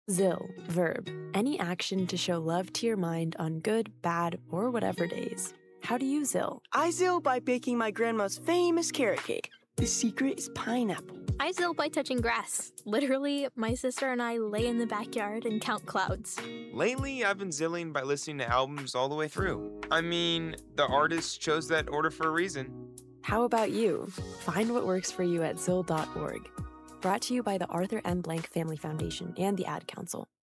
Zill, verb, any action to show love to your mind on good, bad, or whatever days. How do you Zill? I Zill by baking my grandma's famous carrot cake. The secret is pineapple. I Zill by touching grass. Literally, my sister and I lay in the backyard and count clouds. Lately, I've been zilling by listening to albums all the way through. I mean, the artist chose that order for a reason. How about you? Find what works for you at Zill.org. Brought to you by the Arthur M. Blank Family Foundation and the Ad Council.